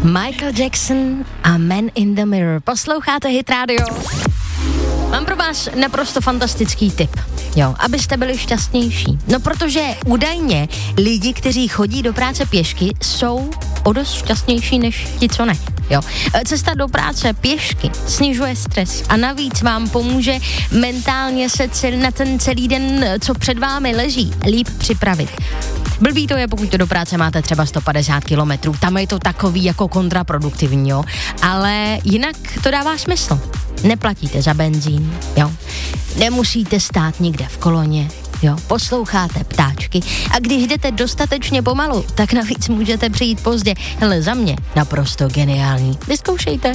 Michael Jackson a Man in the Mirror. Posloucháte Hit Radio? Mám pro vás naprosto fantastický tip, jo, abyste byli šťastnější. No protože údajně lidi, kteří chodí do práce pěšky, jsou o dost šťastnější než ti, co ne. Jo. Cesta do práce pěšky snižuje stres a navíc vám pomůže mentálně se na ten celý den, co před vámi leží, líp připravit. Blbý to je, pokud to do práce máte třeba 150 kilometrů, tam je to takový jako kontraproduktivní, jo, ale jinak to dává smysl. Neplatíte za benzín, jo, nemusíte stát nikde v koloně, jo, posloucháte ptáčky a když jdete dostatečně pomalu, tak navíc můžete přijít pozdě. Hele, za mě naprosto geniální. Vyzkoušejte.